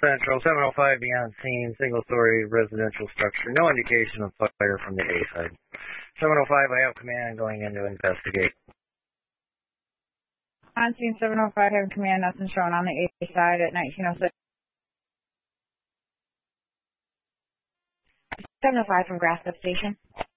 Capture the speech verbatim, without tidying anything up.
Central, seven oh five beyond scene, single-story residential structure. No indication of fire from the A side. seven oh five, I have command going in to investigate. On scene seven oh five, have command, nothing shown on the A side at nineteen oh six. seven oh five from Grass Station.